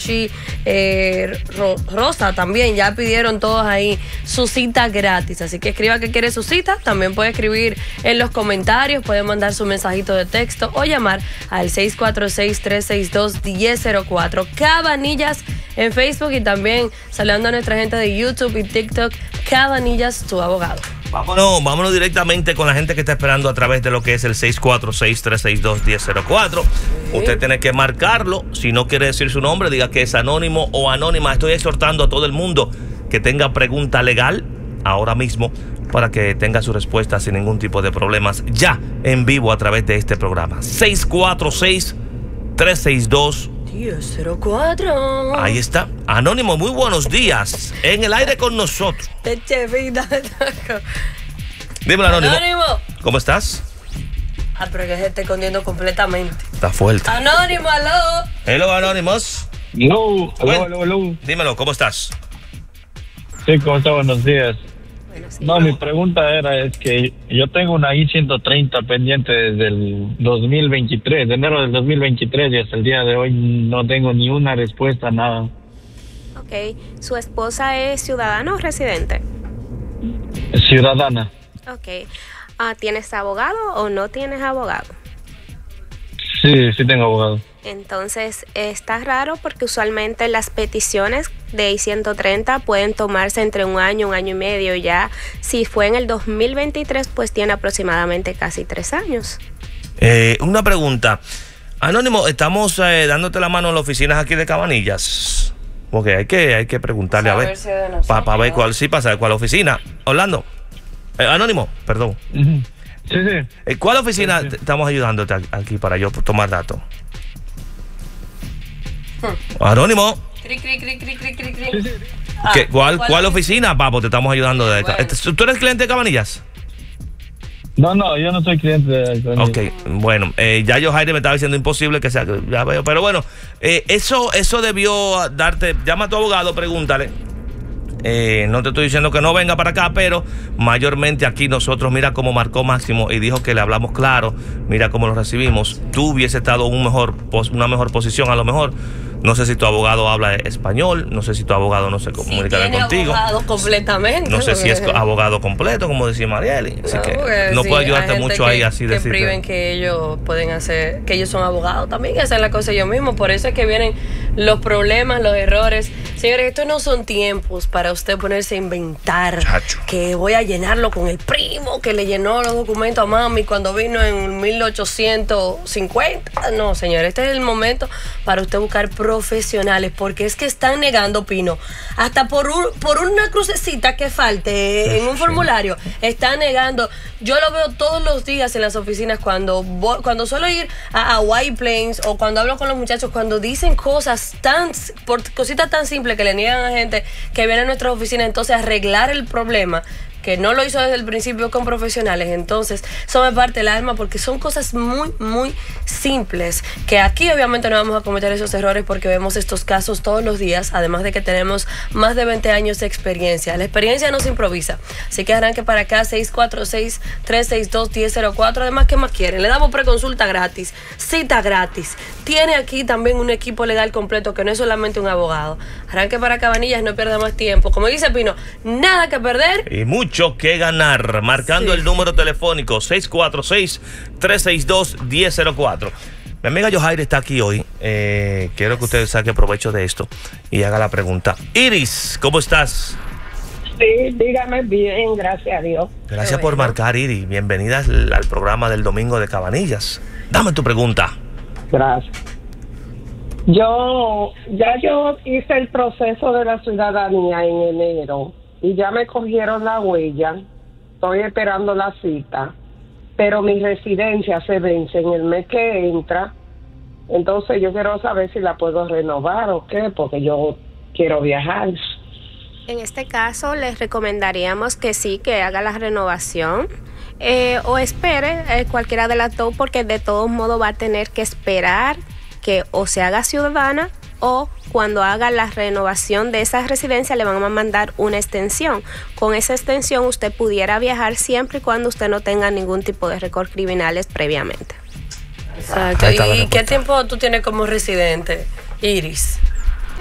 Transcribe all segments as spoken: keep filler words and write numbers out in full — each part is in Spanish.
Yoshi, eh, Ro Rosa también, ya pidieron todos ahí su cita gratis. Así que escriba que quiere su cita. También puede escribir en los comentarios, puede mandar su mensajito de texto o llamar al seis cuatro seis, tres seis dos, uno cero cero cuatro. Cabanillas en Facebook y también saludando a nuestra gente de YouTube y TikTok. Cabanillas, tu abogado. Vámonos, vámonos directamente con la gente que está esperando a través de lo que es el seis cuatro seis, tres seis dos, uno cero cero cuatro. Sí. Usted tiene que marcarlo. Si no quiere decir su nombre, diga que es anónimo o anónima. Estoy exhortando a todo el mundo que tenga pregunta legal ahora mismo para que tenga su respuesta sin ningún tipo de problemas ya en vivo a través de este programa. seis cuatro seis, tres seis dos, uno cero cero cuatro. Ahí está. Anónimo, muy buenos días. En el aire con nosotros. Dímelo, Anónimo. Anónimo. ¿Cómo estás? Ah, pero que se está escondiendo completamente. Está fuerte. Anónimo, aló. Hello, Anónimos. No, aló, aló, aló. Dímelo, ¿cómo estás? Sí, ¿cómo está? Buenos días. Bueno, sí, no, no. Mi pregunta era, es que yo tengo una I ciento treinta pendiente desde el dos mil veintitrés, de enero del dos mil veintitrés, y hasta el día de hoy no tengo ni una respuesta, nada. Ok, ¿su esposa es ciudadana o residente? Ciudadana. Ok, uh, ¿tienes abogado o no tienes abogado? Sí, sí tengo abogado. Entonces está raro porque usualmente las peticiones de I ciento treinta pueden tomarse entre un año, un año y medio. Ya si fue en el dos mil veintitrés, pues tiene aproximadamente casi tres años. Eh, una pregunta. Anónimo, estamos eh, dándote la mano en las oficinas aquí de Cabanillas. Porque hay que, hay que preguntarle a ver. Para pa ver cuál sí pasa, cuál oficina. Orlando. Eh, Anónimo, perdón. Uh-huh. Sí, sí. Eh, ¿Cuál oficina sí, sí. estamos ayudándote aquí para yo tomar datos? Hmm. Anónimo. Cri, cri, cri, cri, cri, cri, cri. Sí, sí. Ah, ¿Qué, ¿Cuál, ¿Cuál, cuál oficina, papo? Te estamos ayudando de bueno. ¿Tú eres cliente de Cabanillas? No, no, yo no soy cliente de... Ok, bueno, eh, ya yo Jaire me estaba diciendo imposible que sea, ya veo, pero bueno, eh, eso, eso debió darte, llama a tu abogado, pregúntale. Eh, no te estoy diciendo que no venga para acá, pero mayormente aquí nosotros, mira cómo marcó Máximo y dijo que le hablamos claro, mira cómo lo recibimos. Tú hubiese estado en un mejor, una mejor posición a lo mejor. No sé si tu abogado habla español, no sé si tu abogado no se comunica sí, bien contigo. Abogado completamente. No sé si es abogado completo, como decía Marieli. Así no, que no sí, puedo ayudarte mucho que, ahí así que decirte. priven que ellos pueden hacer, que ellos son abogados también, que hacen la cosa ellos mismos. Por eso es que vienen los problemas, los errores. Señores, estos no son tiempos para usted ponerse a inventar. Chacho. Que voy a llenarlo con el primo que le llenó los documentos a mami cuando vino en mil ochocientos cincuenta. No, señores, este es el momento para usted buscar profesionales, porque es que están negando, Pino, hasta por un, por una crucecita que falte sí, en un sí. formulario, están negando. Yo lo veo todos los días en las oficinas cuando voy, cuando suelo ir a, a White Plains o cuando hablo con los muchachos, cuando dicen cosas tan, por cositas tan simples que le niegan a gente que viene a nuestras oficinas, entonces arreglar el problema, que no lo hizo desde el principio con profesionales. Entonces, eso me parte el alma porque son cosas muy, muy simples, que aquí obviamente no vamos a cometer esos errores porque vemos estos casos todos los días, además de que tenemos más de veinte años de experiencia. La experiencia no se improvisa, así que arranque para acá, seis cuatro seis, tres seis dos, uno cero cero cuatro. Además, ¿qué más quieren? Le damos preconsulta gratis, cita gratis. Tiene aquí también un equipo legal completo que no es solamente un abogado. Arranque para Cabanillas, no pierda más tiempo. Como dice Pino, nada que perder y mucho Mucho que ganar, marcando sí. el número telefónico seis cuatro seis, tres seis dos, uno cero cero cuatro. Mi amiga Yohaire está aquí hoy. Eh, quiero que usted saque provecho de esto y haga la pregunta. Iris, ¿cómo estás? Sí, dígame bien, gracias a Dios. Gracias por marcar, Iris. Bienvenida al, al programa del domingo de Cabanillas. Dame tu pregunta. Gracias. Yo, ya yo hice el proceso de la ciudadanía en enero. Y ya me cogieron la huella, estoy esperando la cita, pero mi residencia se vence en el mes que entra, entonces yo quiero saber si la puedo renovar o qué, porque yo quiero viajar. En este caso les recomendaríamos que sí, que haga la renovación eh, o espere eh, cualquiera de las dos, porque de todos modos va a tener que esperar que o se haga ciudadana o cuando haga la renovación de esa residencia le van a mandar una extensión. Con esa extensión usted pudiera viajar siempre y cuando usted no tenga ningún tipo de récord criminales previamente. Exacto. ¿Y qué tiempo tú tienes como residente, Iris?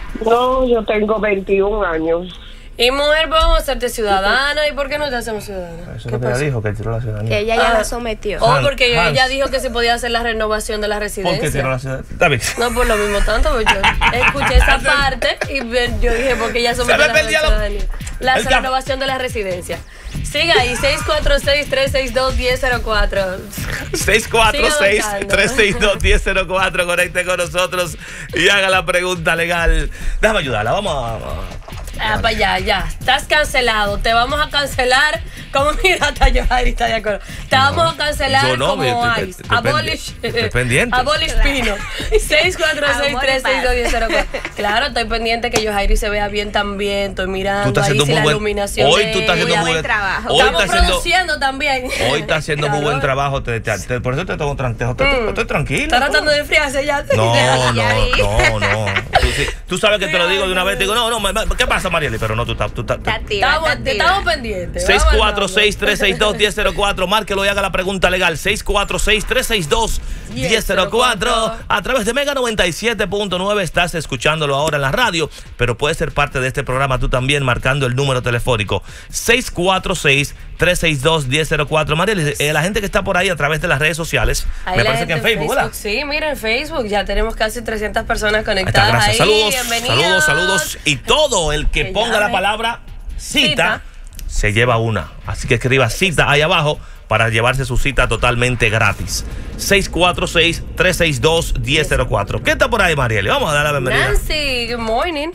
No, yo tengo veintiún años. Y mujer, vamos a hacerte ciudadana. ¿Y por qué no te hacemos ciudadana? Eso es lo que ella dijo, que tiró la ciudadanía. Que ella ya Ah. la sometió. Oh, Hans, porque Hans. ella dijo que se podía hacer la renovación de la ¿Por residencia. qué tiró la ciudadanía? Está bien. No por lo mismo tanto, pero yo escuché esa parte y ve- yo dije, porque ella sometió me la perdía lo- ciudadanía. La el cap- renovación de la residencia. Siga ahí, seis cuatro seis, tres seis dos, uno cero cero cuatro. seis cuatro seis, Siga tres seis dos, uno cero cero cuatro. Conecte con nosotros y haga la pregunta legal. Déjame ayudarla, vamos a... Ah, para allá, ya. Estás cancelado. Te vamos a cancelar. Como mira, hasta yo ahí está de acuerdo. Te No, vamos a cancelar yo no, como yo estoy- ICE. estoy Abolish. pendiente, estoy pendiente. Abolish Pino. seis cuatro seis, tres seis dos, uno cero cuatro. Claro, estoy pendiente que Yohairi se vea bien también. Estoy Tú mirando estás ahí haciendo si muy la buen... iluminación. Hoy de tú estás haciendo ella. muy buen trabajo. Hoy Estamos está haciendo... produciendo también. Hoy está haciendo muy buen Claro. trabajo. Te, te- te- por eso te tengo tranquilo. Estoy, estoy tranquilo. Está tratando de enfriarse ya. No, Ya no, vi. no, no. Tú, sí- tú sabes que te lo digo de una vez. Te digo, no, no, me- me- ¿qué pasa, Marieli? Pero no, tú estás... Tú, estás- tú- Está activa, Estamos, está activa. estamos pendientes. seis Vamos cuatro al seis, tres seis dos, uno cero cero cuatro. Márquelo y haga la pregunta legal. seis cuatro seis, tres seis dos, uno cero cuatro. A través de Mega noventa y siete punto nueve estás escuchándolo ahora en la radio, pero puedes ser parte de este programa tú también marcando el número telefónico seis cuatro seis, tres seis dos, uno cero cuatro. Marieli, eh, la gente que está por ahí a través de las redes sociales, Ahí me la parece que en gente Facebook, ¿verdad? Sí, mira, en Facebook ya tenemos casi trescientas personas Ahí está, conectadas. gracias. Ahí, Saludos, bienvenidos. saludos, saludos. Y todo el que Que ponga llame. la palabra cita, Cita. se lleva una. Así que escriba cita ahí abajo para llevarse su cita totalmente gratis. seis cuatro seis, tres seis dos, uno cero cuatro. ¿Qué está por ahí, Marieli? Vamos a dar la bienvenida. Nancy, good morning.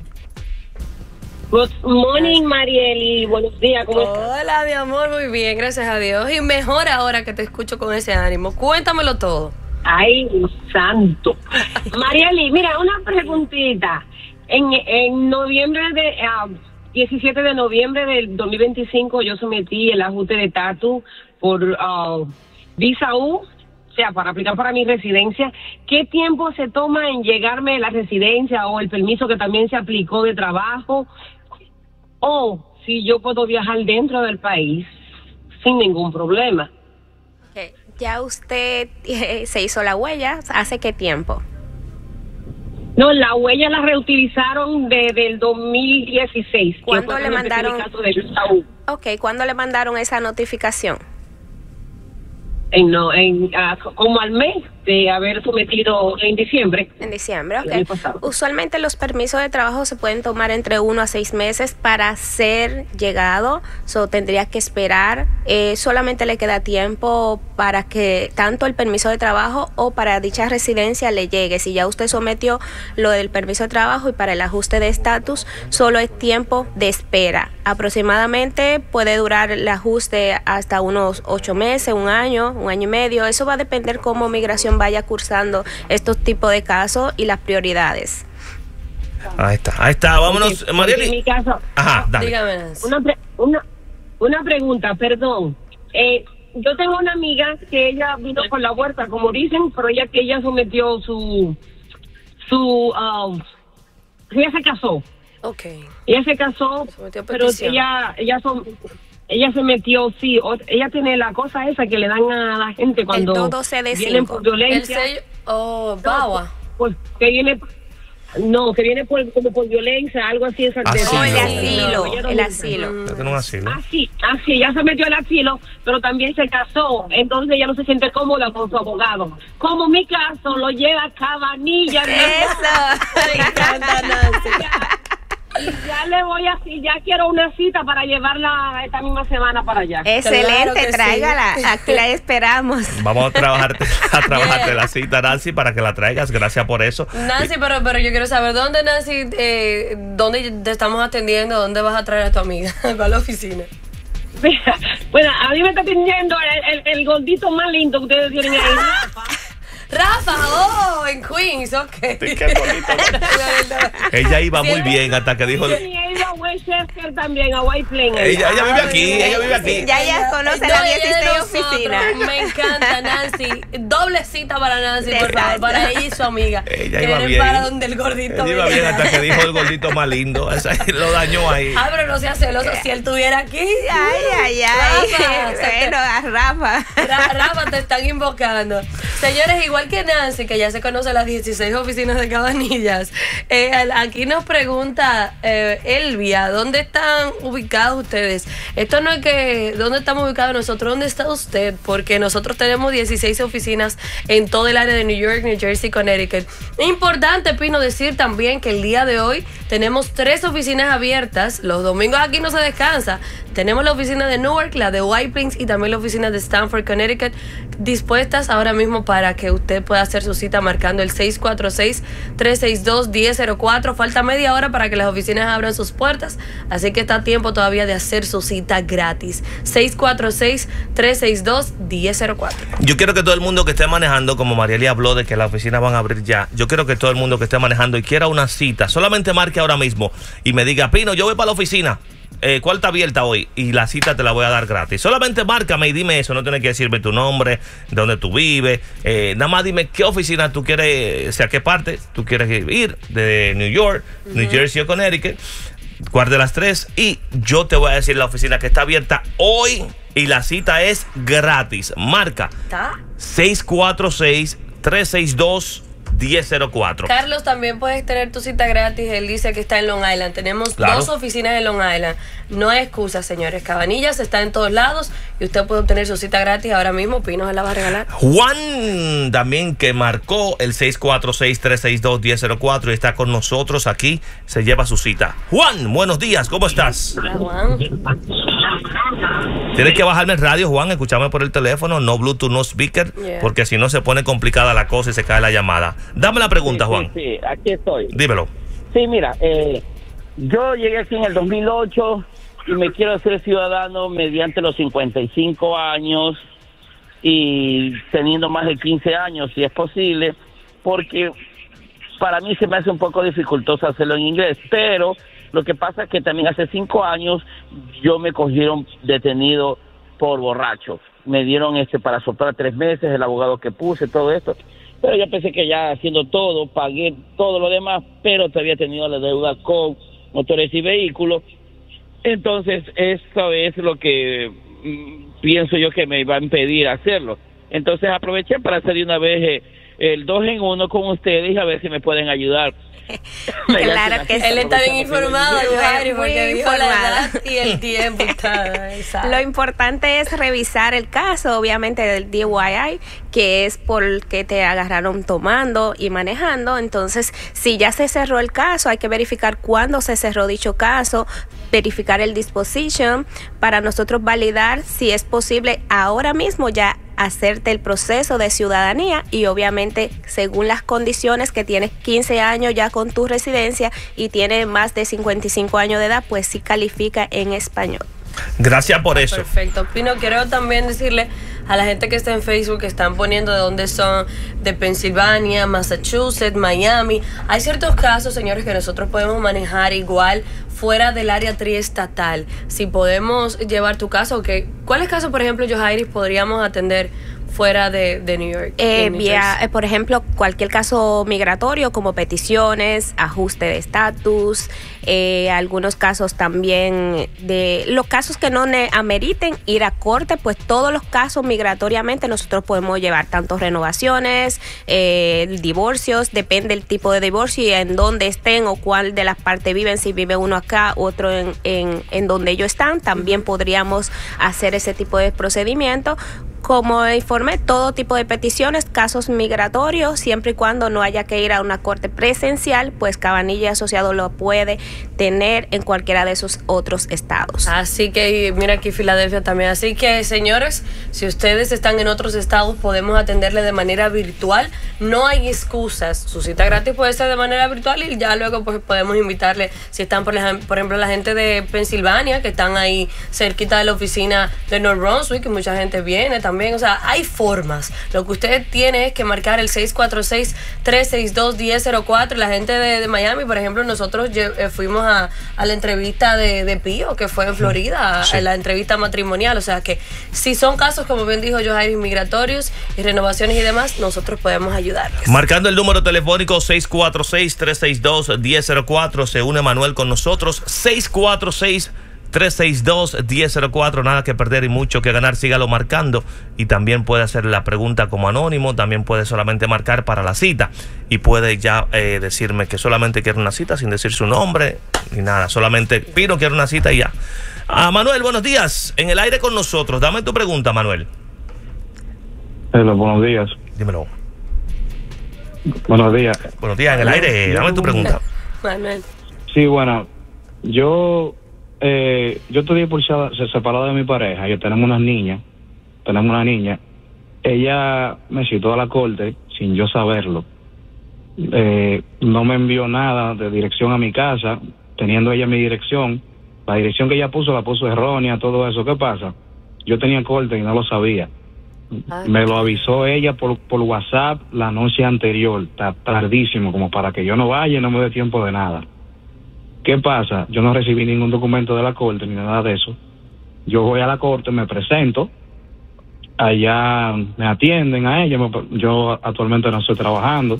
Good morning, Marieli. Buenos días, ¿cómo estás? Hola, mi amor, muy bien, gracias a Dios. Y mejor ahora que te escucho con ese ánimo. Cuéntamelo todo. Ay, santo. Marieli, mira, una preguntita. En, en noviembre de... ah, diecisiete de noviembre del dos mil veinticinco yo sometí el ajuste de estatus por ah, Visa U, o sea, para aplicar para mi residencia. ¿Qué tiempo se toma en llegarme la residencia o el permiso que también se aplicó de trabajo? O si yo puedo viajar dentro del país sin ningún problema. Ok, ya usted eh, se hizo la huella. ¿Hace qué tiempo? No, la huella la reutilizaron desde el dos mil dieciséis. ¿Cuándo que fue le cuando empecé mandaron? mi caso de Visa U. Ok, ¿cuándo le mandaron esa notificación? En, no, en, ah, como al mes de haber sometido en diciembre. En diciembre, El año ok. pasado. Usualmente los permisos de trabajo se pueden tomar entre uno a seis meses para ser llegado, so tendría que esperar. Eh, solamente le queda tiempo para que tanto el permiso de trabajo o para dicha residencia le llegue. Si ya usted sometió lo del permiso de trabajo y para el ajuste de estatus, solo es tiempo de espera. Aproximadamente puede durar el ajuste hasta unos ocho meses, un año, un año y medio. Eso va a depender cómo migración vaya cursando estos tipos de casos y las prioridades. Ahí está, ahí está. Vámonos, Porque- Marieli. porque en mi caso, Ajá, dale. Dígame, Nancy. una, pre- una, una pregunta, perdón. Eh, yo tengo una amiga que ella vino con la huerta, como dicen, pero ella que ella sometió su, su, um, ella se casó. Ok. Ella se casó, Sometió pero petición. ella, ella son, ella se metió, sí, o- ella tiene la cosa esa que le dan a la gente cuando dos doce de vienen cinco. por El violencia. sello. Oh, Bawa. Pues, que viene, no, que viene por, como por violencia, algo así. Esa, Asilo. Oh, el No, asilo, ella no el me- asilo. Yo tengo un asilo. Así, así, ella se metió al asilo, pero también se casó, entonces ella no se siente cómoda con su abogado. Como mi caso lo lleva a Cabanilla. Eso. Me encanta, Nancy. Y ya le voy a, y ya quiero una cita para llevarla esta misma semana para allá. Excelente, Claro que sí. tráigala. Aquí la esperamos. Vamos a trabajarte, a trabajarte la cita, Nancy, para que la traigas. Gracias por eso. Nancy, pero, pero yo quiero saber dónde, Nancy, eh, dónde te estamos atendiendo, dónde vas a traer a tu amiga, a la oficina. Bueno, a mí me está atendiendo el, el, el gordito más lindo que ustedes tienen ahí. Rafa, oh, en Queens, ok. Qué bonito. Ella iba muy bien hasta que dijo. Yo ni he ido a West Chester también, a White Plains. Ella, ella vive aquí, ella vive aquí. Ya ella conoce No, las ella de dieciséis nosotros. oficinas. Me encanta, Nancy. Doble cita para Nancy, por favor, Exacto. para ella y su amiga. Ella que iba vienen bien. para donde el gordito Ella iba vive. bien hasta que dijo el gordito más lindo. Esa, lo dañó ahí. Ah, pero no sea celoso. Si él estuviera aquí. Ay, ay, ay. Rafa, se te- Bueno, a Rafa. Ra- Rafa, te están invocando. Señores, igual que Nancy, que ya se conoce las dieciséis oficinas de Cabanillas, eh, al- aquí nos pregunta eh, Elvia, ¿dónde están ubicados ustedes? Esto no es que, ¿dónde estamos ubicados nosotros? ¿Dónde está usted? Porque nosotros tenemos dieciséis oficinas en todo el área de New York, New Jersey, Connecticut. Es importante, Pino, decir también que el día de hoy tenemos tres oficinas abiertas. Los domingos aquí no se descansa. Tenemos la oficina de Newark, la de White Plains y también la oficina de Stamford, Connecticut, dispuestas ahora mismo para que usted pueda hacer su cita marcando el seis cuatro seis, tres seis dos, uno cero cero cuatro. Falta media hora para que las oficinas abran sus puertas, así que está a tiempo todavía de hacer su cita gratis. seis cuatro seis, tres seis dos, uno cero cero cuatro. Yo quiero que todo el mundo que esté manejando, como Marieli habló de que las oficinas van a abrir ya, yo quiero que todo el mundo que esté manejando y quiera una cita, solamente marque ahora mismo y me diga, Pino, yo voy para la oficina. Eh, ¿Cuál está abierta hoy? Y la cita te la voy a dar gratis. Solamente márcame y dime eso. No tienes que decirme tu nombre, de dónde tú vives. Eh, nada más dime qué oficina tú quieres, o sea, qué parte tú quieres ir. De New York, uh-huh. New Jersey o Connecticut. Guarde las tres y yo te voy a decir la oficina que está abierta hoy y la cita es gratis. Marca ¿Está? seis cuatro seis, tres seis dos, uno cero cero cuatro. Carlos, también puedes tener tu cita gratis. Él dice que está en Long Island. Tenemos Claro. dos oficinas en Long Island. No hay excusa, señores. Cabanillas está en todos lados y usted puede obtener su cita gratis ahora mismo. Pino se la va a regalar. Juan también, que marcó el seis cuatro seis, tres seis dos, uno cero cero cuatro y está con nosotros aquí, se lleva su cita. Juan, buenos días, ¿cómo estás? Hola, Juan. Tienes que bajarme el radio, Juan, escucharme por el teléfono, no Bluetooth, no speaker, Yeah. porque si no se pone complicada la cosa y se cae la llamada. Dame la pregunta, Sí, Juan. Sí, sí, aquí estoy. Dímelo. Sí, mira, eh, yo llegué aquí en el dos mil ocho y me quiero hacer ciudadano mediante los cincuenta y cinco años y teniendo más de quince años, si es posible, porque para mí se me hace un poco dificultoso hacerlo en inglés, pero lo que pasa es que también hace cinco años yo me cogieron detenido por borracho. Me dieron este para soplar tres meses, el abogado que puse, todo esto. Pero yo pensé que ya haciendo todo, pagué todo lo demás, pero todavía he tenido la deuda con motores y vehículos. Entonces, esto es lo que mm, pienso yo que me va a impedir hacerlo. Entonces, aproveché para hacer de una vez eh, el dos en uno con ustedes y a ver si me pueden ayudar. Claro que sí. Él está bien informado, Yohari, Muy porque dijo la informado. edad y el tiempo. Está, exacto. Lo importante es revisar el caso, obviamente, del D U I I, que es por el que te agarraron tomando y manejando. Entonces, si ya se cerró el caso, hay que verificar cuándo se cerró dicho caso, verificar el disposition para nosotros validar si es posible ahora mismo ya hacerte el proceso de ciudadanía y obviamente según las condiciones que tienes quince años ya con tu residencia y tienes más de cincuenta y cinco años de edad, pues sí califica en español. Gracias por eso. Perfecto. Pino, quiero también decirle a la gente que está en Facebook que están poniendo de dónde son, de Pensilvania, Massachusetts, Miami. Hay ciertos casos, señores, que nosotros podemos manejar igual fuera del área triestatal. Si podemos llevar tu caso, que ¿cuáles casos, por ejemplo, Yohairis, podríamos atender fuera de, de New York? Eh, New vía, Jersey? eh, por ejemplo, cualquier caso migratorio como peticiones, ajuste de estatus, eh, algunos casos también de los casos que no ne- ameriten ir a corte, pues todos los casos migratoriamente nosotros podemos llevar tanto renovaciones, eh, divorcios, depende del tipo de divorcio y en dónde estén o cuál de las partes viven, si vive uno acá, otro en, en, en donde ellos están, también podríamos hacer ese tipo de procedimiento. Como informé, todo tipo de peticiones, casos migratorios, siempre y cuando no haya que ir a una corte presencial, pues Cabanilla Asociado lo puede tener en cualquiera de esos otros estados. Así que, mira aquí Filadelfia también. Así que, señores, si ustedes están en otros estados, podemos atenderle de manera virtual. No hay excusas. Su cita gratis puede ser de manera virtual y ya luego pues podemos invitarle, si están, por ejemplo, por ejemplo la gente de Pensilvania, que están ahí cerquita de la oficina de North Brunswick, que mucha gente viene también también, o sea, hay formas. Lo que usted tiene es que marcar el seis cuatro seis, tres seis dos, uno cero cero cuatro. La gente de, de Miami, por ejemplo, nosotros eh, fuimos a, a la entrevista de, de Pío, que fue en Florida, sí. a la entrevista matrimonial. O sea que si son casos, como bien dijo Johairi, migratorios y renovaciones y demás, nosotros podemos ayudarles. Marcando el número telefónico seis cuatro seis, tres seis dos, uno cero cero cuatro, se une Manuel con nosotros. seis cuatro seis, tres seis dos, uno cero cero cuatro. Nada que perder y mucho que ganar. Sígalo marcando. Y también puede hacer la pregunta como anónimo. También puede solamente marcar para la cita. Y puede ya eh, decirme que solamente quiere una cita sin decir su nombre ni nada. Solamente Pino quiere una cita y ya. Ah, Manuel, buenos días. En el aire con nosotros. Dame tu pregunta, Manuel. Hola, buenos días. Dímelo. Buenos días. Buenos días, en el aire. Dame tu pregunta. Manuel. Sí, bueno, yo eh, yo estoy divorciada, separado de mi pareja. Yo tenemos unas niñas, tenemos una niña. Ella me citó a la corte sin yo saberlo. Eh, no me envió nada de dirección a mi casa, teniendo ella mi dirección. La dirección que ella puso la puso errónea, todo eso. ¿Qué pasa? Yo tenía corte y no lo sabía. Ay. Me lo avisó ella por, por WhatsApp la noche anterior, tardísimo, como para que yo no vaya y no me dé tiempo de nada. ¿Qué pasa? Yo no recibí ningún documento de la corte ni nada de eso. Yo voy a la corte, me presento, allá me atienden a ella. Yo actualmente no estoy trabajando,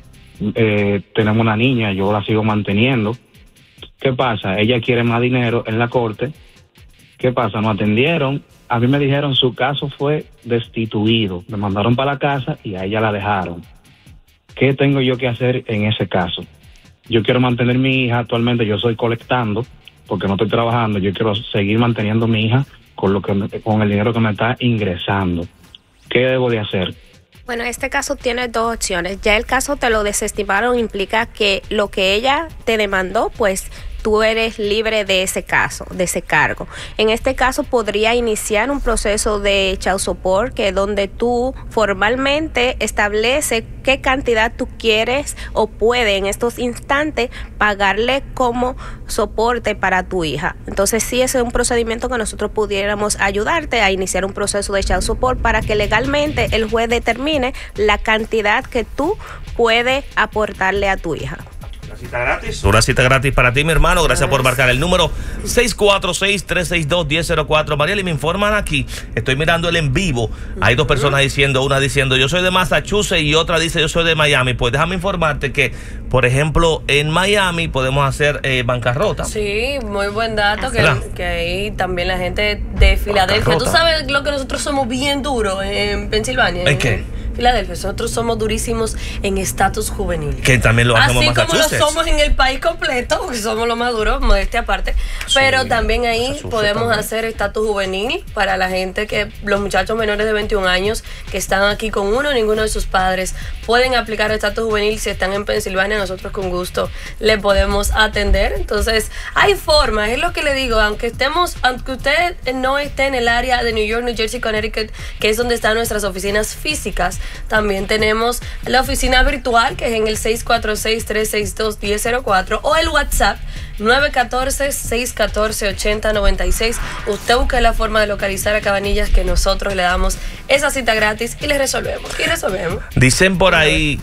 eh, tenemos una niña, yo la sigo manteniendo. ¿Qué pasa? Ella quiere más dinero en la corte. ¿Qué pasa? No atendieron. A mí me dijeron su caso fue destituido. Me mandaron para la casa y a ella la dejaron. ¿Qué tengo yo que hacer en ese caso? Yo quiero mantener a mi hija. Actualmente yo estoy colectando porque no estoy trabajando. Yo quiero seguir manteniendo a mi hija con, lo que me, con el dinero que me está ingresando. ¿Qué debo de hacer? Bueno, este caso tiene dos opciones. Ya el caso te lo desestimaron, implica que lo que ella te demandó, pues tú eres libre de ese caso, de ese cargo. En este caso podría iniciar un proceso de child support, que es donde tú formalmente estableces qué cantidad tú quieres o puede en estos instantes pagarle como soporte para tu hija. Entonces sí, ese es un procedimiento que nosotros pudiéramos ayudarte a iniciar un proceso de child support para que legalmente el juez determine la cantidad que tú puedes aportarle a tu hija. Cita gratis. Una cita gratis para ti, mi hermano. Gracias por marcar el número seis cuatro seis, tres seis dos, uno cero cero cuatro. Marieli, me informan aquí, estoy mirando el en vivo. Hay dos personas diciendo, una diciendo yo soy de Massachusetts y otra dice yo soy de Miami. Pues déjame informarte que, por ejemplo, en Miami podemos hacer eh, bancarrota. Sí, muy buen dato, que, que ahí también la gente de Filadelfia. Bancarrota. Tú sabes lo que nosotros somos bien duros en Pensilvania. ¿En qué? Filadelfia, nosotros somos durísimos en estatus juvenil. Que también lo hacemos en Massachusetts. Así como lo somos en el país completo, porque somos los más duros, modestia aparte. Sí, pero también ahí podemos también hacer estatus juvenil para la gente que, los muchachos menores de veintiún años que están aquí con uno o ninguno de sus padres, pueden aplicar estatus juvenil. Si están en Pensilvania, nosotros con gusto le podemos atender. Entonces, hay formas, es lo que le digo, aunque estemos, aunque usted no esté en el área de New York, New Jersey, Connecticut, que es donde están nuestras oficinas físicas, también tenemos la oficina virtual, que es en el seis cuatro seis, tres seis dos, uno cero cero cuatro, o el WhatsApp nueve uno cuatro, seis uno cuatro, ocho cero nueve seis. Usted busca la forma de localizar a Cabanillas, que nosotros le damos esa cita gratis y le resolvemos. Y resolvemos. Dicen por ahí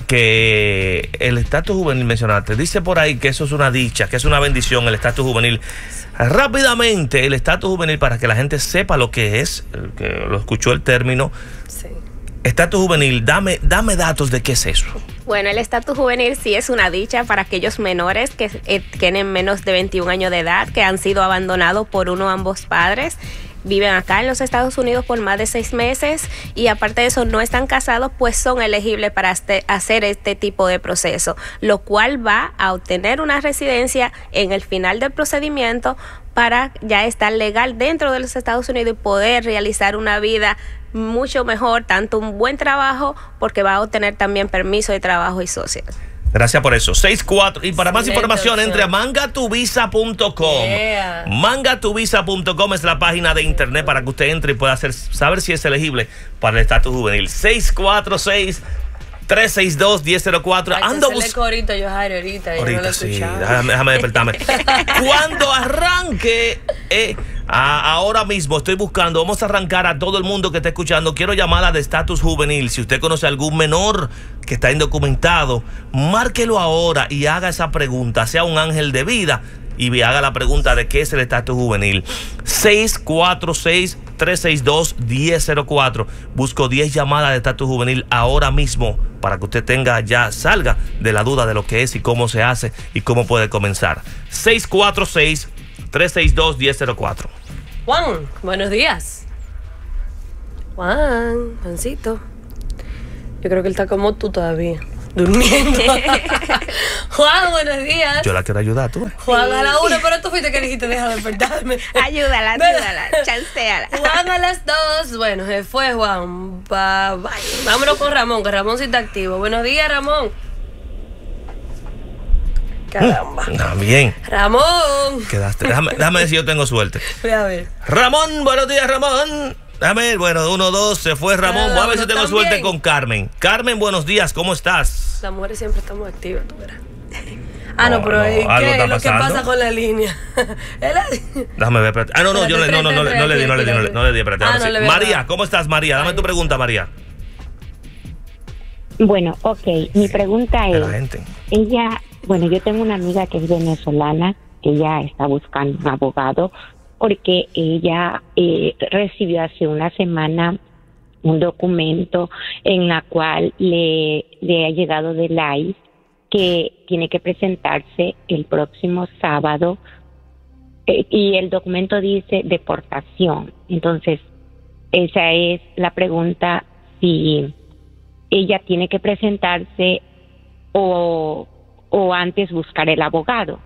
que el estatus juvenil, mencionaste, dice por ahí que eso es una dicha, que es una bendición el estatus juvenil. Rápidamente, el estatus juvenil, para que la gente sepa lo que es, el que lo escuchó el término. Sí. Estatus juvenil, dame, dame datos de qué es eso. Bueno, el estatus juvenil sí es una dicha para aquellos menores que eh, tienen menos de veintiún años de edad, que han sido abandonados por uno o ambos padres, viven acá en los Estados Unidos por más de seis meses y aparte de eso no están casados, pues son elegibles para este, hacer este tipo de proceso, lo cual va a obtener una residencia en el final del procedimiento para ya estar legal dentro de los Estados Unidos y poder realizar una vida mucho mejor, tanto un buen trabajo, porque va a obtener también permiso de trabajo y social. Gracias por eso. seis cuatro. Y para más información, entre a manga tu visa punto com. Yeah. manga tu visa punto com es la página de internet para que usted entre y pueda hacer, saber si es elegible para el estatus juvenil. seis cuatro seis, tres seis dos, uno cero cero cuatro. Ando buscando. Ahorita, yo, Jairo, ahorita. Ahorita yo no sí. Déjame, déjame despertarme. Cuando arranque. Eh, A, ahora mismo estoy buscando, vamos a arrancar a todo el mundo que está escuchando. Quiero llamada de estatus juvenil. Si usted conoce a algún menor que está indocumentado, márquelo ahora y haga esa pregunta. Sea un ángel de vida y haga la pregunta de qué es el estatus juvenil. seis cuatro seis, tres seis dos, uno cero cero cuatro. Busco diez llamadas de estatus juvenil ahora mismo para que usted tenga ya, salga de la duda de lo que es y cómo se hace y cómo puede comenzar. seis cuatro seis, tres seis dos, uno cero cero cuatro. Juan, buenos días. Juan, Juancito. Yo creo que él está como tú todavía, durmiendo. Juan, buenos días. Yo la quiero ayudar, tú. Juan a la una, pero tú fuiste que dijiste deja de despertarme. Ayúdala, ayúdala, chanceala. Juan a las dos. Bueno, se fue Juan. Bye, bye. Vámonos con Ramón, que Ramón sí está activo. Buenos días, Ramón. Caramba. Ah, bien. Ramón. Quedaste. Déjame, déjame ver si yo tengo suerte. Voy a ver. Ramón, buenos días, Ramón. Déjame ver, bueno, uno, dos, se fue Ramón. Voy a ver si tengo también. suerte con Carmen. Carmen, buenos días, ¿cómo estás? Las mujeres siempre estamos activas, tú verás. Ah, no, No, pero no, ¿y algo qué? está ¿Lo que pasando. pasa con la línea? ¿Él? Déjame ver, espérate. Ah, no, no, yo le, no, no, no, le- no le di, no le di, no le, no le di, espérate. Ah, ahora no sí. le veo María, nada. ¿cómo estás, María? Dame tu pregunta, María. Bueno, ok, mi pregunta De es, la gente. ella, bueno, yo tengo una amiga que es venezolana, que ella está buscando un abogado porque ella eh, recibió hace una semana un documento en la cual le, le ha llegado del I C E que tiene que presentarse el próximo sábado eh, y el documento dice deportación. Entonces, esa es la pregunta, si ella tiene que presentarse o, o antes buscar el abogado.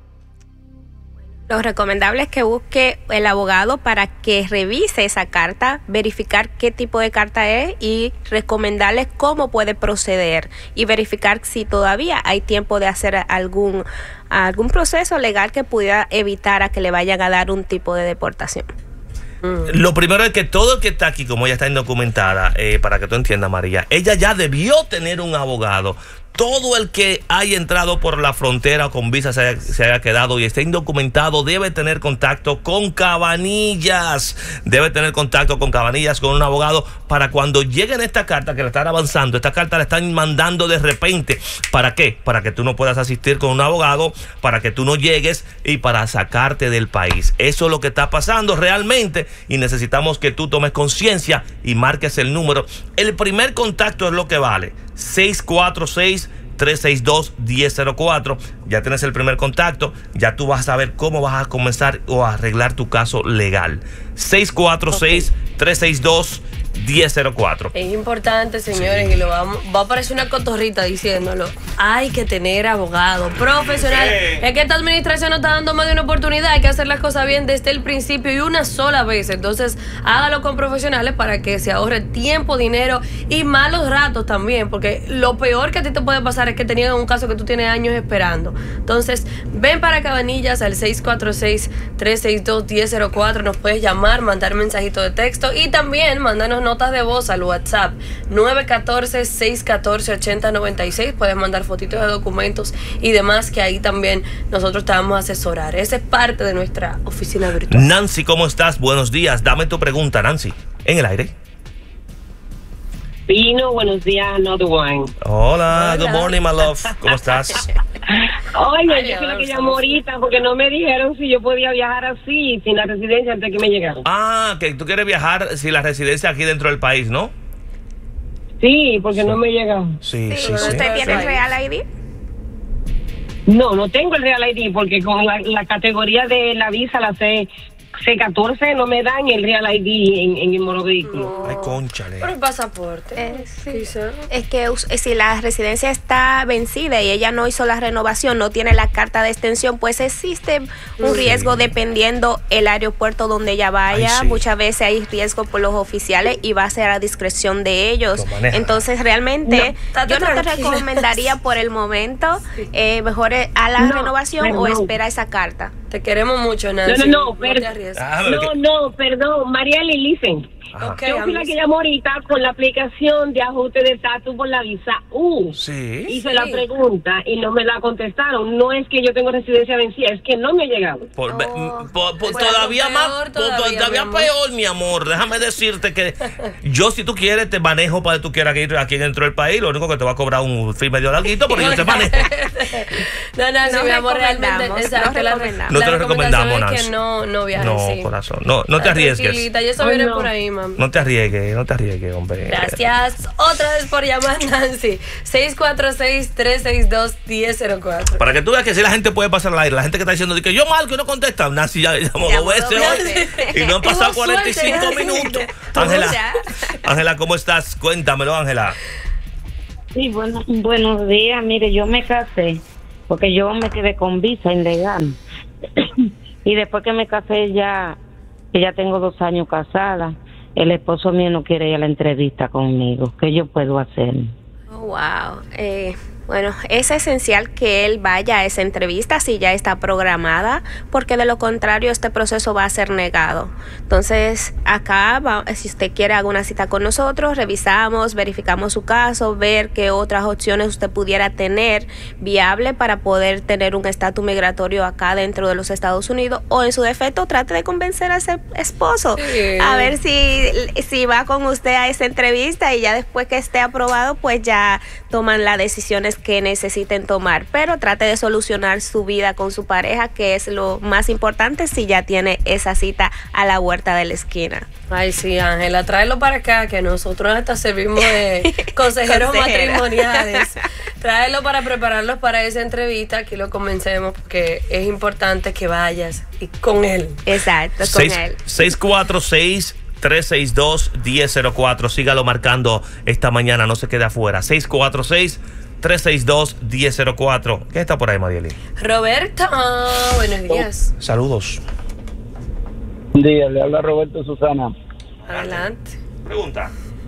Lo recomendable es que busque el abogado para que revise esa carta, verificar qué tipo de carta es y recomendarle cómo puede proceder y verificar si todavía hay tiempo de hacer algún, algún proceso legal que pudiera evitar a que le vayan a dar un tipo de deportación. Lo primero es que todo el que está aquí, como ella está indocumentada, eh, para que tú entiendas, María, ella ya debió tener un abogado. Todo el que haya entrado por la frontera o con visa se haya, se haya quedado y esté indocumentado debe tener contacto con Cabanillas. Debe tener contacto con Cabanillas, con un abogado, para cuando lleguen esta carta que le están avanzando, esta carta la están mandando de repente. ¿Para qué? Para que tú no puedas asistir con un abogado, para que tú no llegues y para sacarte del país. Eso es lo que está pasando realmente y necesitamos que tú tomes conciencia y marques el número. El primer contacto es lo que vale. seis cuatro seis, tres seis dos, uno cero cero cuatro. Ya tienes el primer contacto, ya tú vas a saber cómo vas a comenzar o a arreglar tu caso legal. seis cuatro seis, tres seis dos, uno cero cero cuatro. Es importante, señores, sí. Y lo vamos, va a aparecer una cotorrita diciéndolo. Hay que tener abogado profesional. Sí. Es que esta administración nos está dando más de una oportunidad. Hay que hacer las cosas bien desde el principio y una sola vez. Entonces, hágalo con profesionales para que se ahorre tiempo, dinero y malos ratos también. Porque lo peor que a ti te puede pasar es que te niegan un caso que tú tienes años esperando. Entonces, ven para Cabanillas al seis cuatro seis, tres seis dos, uno cero cero cuatro. Nos puedes llamar, mandar mensajito de texto y también mandarnos notas de voz al WhatsApp nueve uno cuatro, seis uno cuatro, ocho cero nueve seis. Puedes mandar fotitos de documentos y demás, que ahí también nosotros te vamos a asesorar. Esa es parte de nuestra oficina virtual. Nancy, ¿cómo estás? Buenos días. Dame tu pregunta, Nancy. En el aire. Pino, buenos días, another one. Hola, Hola. good morning, my love. ¿Cómo estás? Oye, Ay, yo fui la que Dios, llamó ahorita porque no me dijeron si yo podía viajar así, sin la residencia, antes que me llegaran. Ah, que tú quieres viajar si la residencia aquí dentro del país, ¿no? Sí, porque no me llegaron. Sí, sí, Sí, sí. ¿usted tiene el Real I D? No, no tengo el Real I D porque con la, la categoría de la visa, la C, C catorce, no me dan el Real I D en, en el moro vehículo. Ay, cónchale. Por el pasaporte. Eh, sí. Quizá. Es que us- si la residencia está vencida y ella no hizo la renovación, no tiene la carta de extensión, pues existe un riesgo dependiendo el aeropuerto donde ella vaya. Ay, sí. Muchas veces hay riesgo por los oficiales y va a ser a discreción de ellos. Lo manejan. Entonces realmente No, estate yo no te tranquila. recomendaría por el momento, eh, mejor eh, a la No, renovación o perdón. espera esa carta. Te queremos mucho, Nancy. No, no, no, te per- arriesgues. Ah, pero no, que- no, perdón, Marieli, listen. Ajá. Ok, Yo fui la amigos. que llamó ahorita con la aplicación de ajuste de estatus por la visa U. Sí. Hice la Sí. pregunta y no me la contestaron. No es que yo tengo residencia vencida, es que no me ha llegado. Por- Oh. por- por- Bueno, todavía peor más, por- todavía, todavía mi amor. peor, mi amor. Déjame decirte que yo, si tú quieres, te manejo para que tú quieras ir aquí dentro del país. Lo único que te va a cobrar un fee medio larguito, porque yo te manejo. No, no, sí, No mi amor, realmente. recomendamos, Exacto, no la- recomendamos. No te la lo recomendación recomendamos, es que Nancy. no, no viajes, No, sí. corazón. No, no te arriesgues. Tranquilita, y eso Ay, viene no. por ahí, mami. No te arriesgues, no te arriesgues, hombre. Gracias otra vez por llamar, Nancy. seis cuatro seis, tres seis dos, uno cero cero cuatro. Para que tú veas que si la gente puede pasar al aire, la gente que está diciendo de que yo mal que no contesta, Nancy ya llamó Llamó dos veces dos hoy veces. y no han pasado Tuvo cuarenta y cinco suerte, minutos. Tuvo Ángela, ya. Ángela, ¿cómo estás? Cuéntamelo, Ángela. Sí, bueno, buenos días. Mire, yo me casé porque yo me quedé con visa ilegal. Y después que me casé ya, que ya tengo dos años casada, el esposo mío no quiere ir a la entrevista conmigo. ¿Qué yo puedo hacer? Oh, wow. Eh, bueno, es esencial que él vaya a esa entrevista si ya está programada, porque de lo contrario este proceso va a ser negado. Entonces, acá, va, si usted quiere haga una cita con nosotros, revisamos, verificamos su caso, ver qué otras opciones usted pudiera tener viable para poder tener un estatus migratorio acá dentro de los Estados Unidos, o en su defecto trate de convencer a ese esposo Sí. a ver si, si va con usted a esa entrevista, y ya después que esté aprobado pues ya toman las decisiones que necesiten tomar, pero trate de solucionar su vida con su pareja, que es lo más importante si ya tiene esa cita a la huerta de la esquina. Ay, sí, Ángela, tráelo para acá, que nosotros hasta servimos de consejeros Consejera. matrimoniales. Tráelo para prepararlos para esa entrevista, aquí lo comencemos, porque es importante que vayas y con él. Exacto, con Seis- él. seis cuatro seis, tres seis dos, uno cero cero cuatro. Sígalo marcando esta mañana, no se quede afuera. seis cuatro seis, tres seis dos, uno cero cero cuatro. ¿Quién está por ahí, Marieli? Roberto, buenos días. Saludos. Buen día, le habla Roberto Susana. Adelante. Pregunta.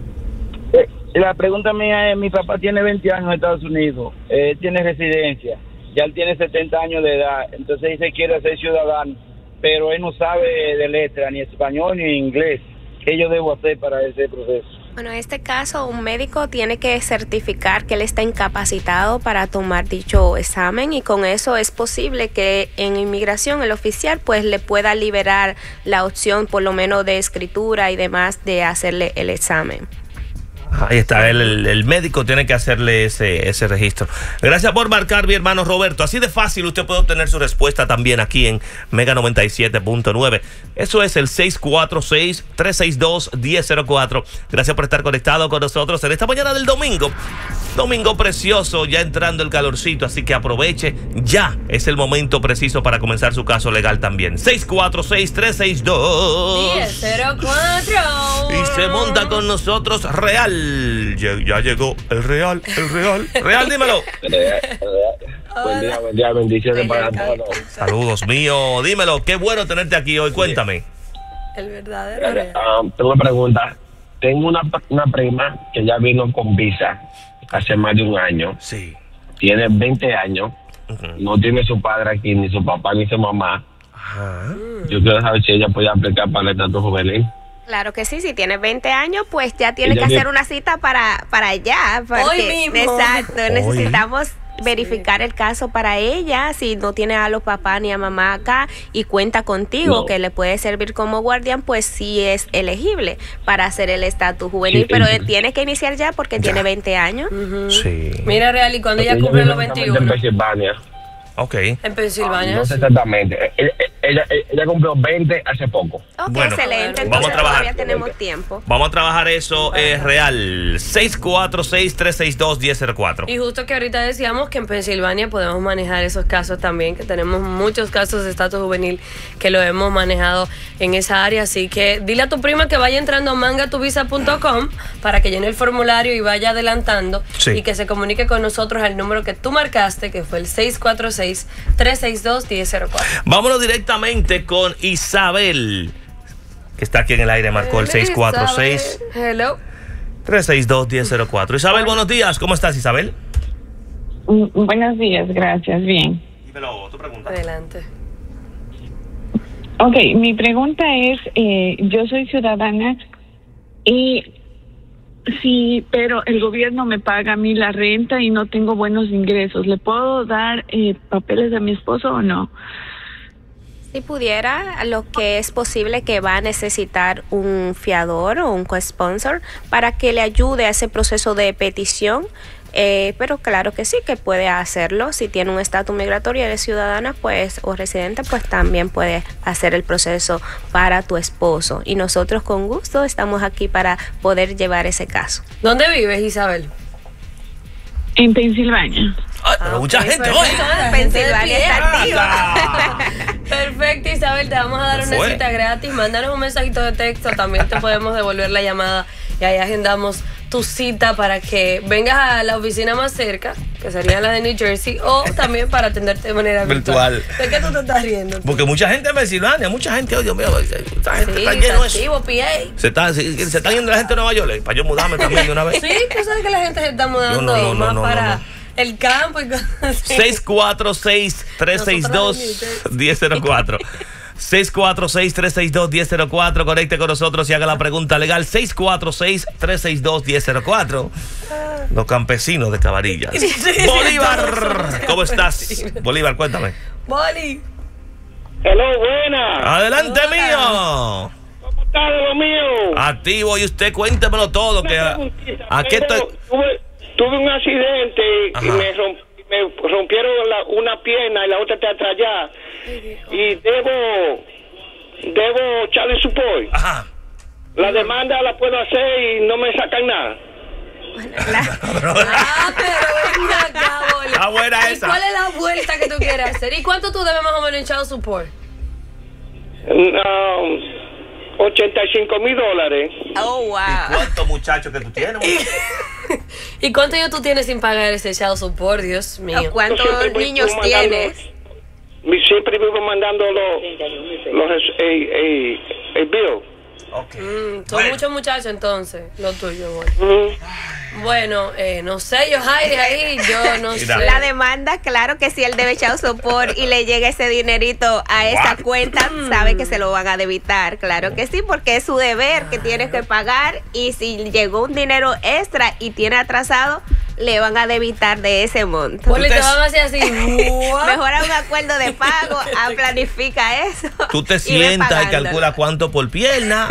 Eh, La pregunta mía es, mi papá tiene veinte años en Estados Unidos, eh, tiene residencia, ya él tiene setenta años de edad, entonces él se quiere hacer ciudadano, pero él no sabe de letra, ni español ni inglés. ¿Qué yo debo hacer para ese proceso? Bueno, en este caso, un médico tiene que certificar que él está incapacitado para tomar dicho examen, y con eso es posible que en inmigración el oficial pues le pueda liberar la opción por lo menos de escritura y demás de hacerle el examen. Ahí está, el, el, el médico tiene que hacerle ese, ese registro. Gracias por marcar, mi hermano Roberto. Así de fácil usted puede obtener su respuesta también aquí en Mega noventa y siete punto nueve. Eso es el seis cuatro seis, tres seis dos, uno cero cero cuatro. Gracias por estar conectado con nosotros en esta mañana del domingo. Domingo precioso, ya entrando el calorcito, así que aproveche. Ya es el momento preciso para comenzar su caso legal también. seis cuatro seis, tres seis dos, uno cero cero cuatro. y se monta con nosotros Real. Ya, ya llegó el Real, el Real. Real, dímelo. Buen día, buen día, bendiciones para todos. Saludos mío, dímelo. Qué bueno tenerte aquí hoy. Cuéntame. El verdadero real. Ah, tengo una pregunta. Tengo una, una prima que ya vino con visa hace más de un año. Sí. Tiene veinte años. Ujú. No tiene su padre aquí, ni su papá, ni su mamá. Ajá. Yo quiero saber si ella puede aplicar para el estatus juvenil. Claro que sí, si tiene veinte años, pues ya tiene Ella que tiene- hacer una cita para, para allá. porque- Hoy mismo. Exacto, Hoy. necesitamos verificar el caso para ella, si no tiene a los papás ni a mamá acá y cuenta contigo, No. que le puede servir como guardián, pues sí es elegible para hacer el estatus juvenil, Sí, pero sí. él tiene que iniciar ya porque tiene veinte años. Ujú. Sí. Mira, Real, y cuando ella Ella cumple vive los exactamente veintiuno. en Pensilvania. Ok. En Pensilvania. No sé exactamente. Ella, ella, ella cumplió veinte hace poco. Ok, Bueno, excelente, vamos entonces a trabajar. todavía tenemos tiempo. Vamos a trabajar eso, es Real. seis cuatro seis, tres seis dos, uno cero cero cuatro. Y justo que ahorita decíamos que en Pensilvania podemos manejar esos casos también, que tenemos muchos casos de estatus juvenil que lo hemos manejado en esa área. Así que dile a tu prima que vaya entrando a manga tu visa punto com para que llene el formulario y vaya adelantando, Sí. y que se comunique con nosotros al número que tú marcaste, que fue el seis cuatro seis, tres seis dos, uno cero cero cuatro. Vámonos directamente con Isabel, que está aquí en el aire. Marcó el seis cuatro seis, Hello. tres seis dos, uno cero cero cuatro. Isabel, buenos días. ¿Cómo estás, Isabel? Mm, Buenos días, gracias, bien. Dímelo, tu pregunta. Adelante. Ok, mi pregunta es, eh, yo soy ciudadana y sí, pero el gobierno me paga a mí la renta y no tengo buenos ingresos. ¿Le puedo dar eh, papeles a mi esposo o no? Si pudiera, lo que es posible que va a necesitar un fiador o un co-sponsor para que le ayude a ese proceso de petición, eh, pero claro que sí, que puede hacerlo. Si tiene un estatus migratorio, eres ciudadana pues o residente, pues también puede hacer el proceso para tu esposo. Y nosotros con gusto estamos aquí para poder llevar ese caso. ¿Dónde vives, Isabel? En Pensilvania. Ay, pero mucha Ok, gente, perfecto. oye. La Pensilvania gente de está pie. activa. Perfecto, Isabel, te vamos a dar ¿Qué una fue? cita gratis. Mándanos un mensajito de texto, también te podemos devolver la llamada y ahí agendamos tu cita para que vengas a la oficina más cerca, que sería la de New Jersey, o también para atenderte de manera virtual. Virtual. ¿De qué tú te estás riendo? Porque mucha gente en Pensilvania, mucha gente, oh Dios mío, esta gente Sí, está está lleno de eso. activo, P A. Se está, se, se está yendo la gente de Nueva York, para yo mudarme también de una vez. Sí, tú sabes que la gente se está mudando Yo no, no, no, más no, para no, no. el campo y cosas así. seis cuatro seis, tres seis dos, uno cero cero cuatro seis cuatro seis, tres seis dos, uno cero cero cuatro. Conecte con nosotros y haga la pregunta legal. seis cuatro seis, tres seis dos, uno cero cero cuatro. Los campesinos de Cabarillas. Bolívar, ¿cómo estás? Bolívar, cuéntame. Boli. Hello, buena. Adelante, Hola. mío. ¿Cómo está de lo mío? Activo, y usted cuéntemelo todo. Que a, ¿a qué Tengo- estoy? tuve, tuve un accidente Ajá. y me, romp- me rompieron la- una pierna y la otra está atrás allá. Y debo, debo child support. Ajá. La demanda la puedo hacer y no me sacan nada. Ah, pero venga acá, Boli. Ah, buena ¿Y esa. cuál es la vuelta que tú quieres hacer? ¿Y cuánto tú debes más o menos en child support? Um, ochenta y cinco mil dólares. Oh, wow. ¿Cuántos muchachos que tú tienes? ¿Y cuánto años tú tienes sin pagar ese child support? Dios mío. ¿Cuántos Yo siempre niños vivo mandando- tienes? mi- Siempre vivo mandando los, los el, el, el bill. Ok. Mm, son Bueno. muchos muchachos entonces, lo tuyo, Boli. Ujú. Bueno, eh, no sé, yo Jairi ahí, yo no Mira. sé. La demanda, claro que si él debe child support y le llega ese dinerito a esa What? cuenta, sabe que se lo van a debitar. Claro que sí, porque es su deber que tiene que pagar y si llegó un dinero extra y tiene atrasado, le van a debitar de ese monto. Boli, te Ustedes- van a hacer así. ¿what? Mejor a un acuerdo de pago, a planifica eso. Tú te y ve sientas y pagándolo. calculas cuánto por pierna.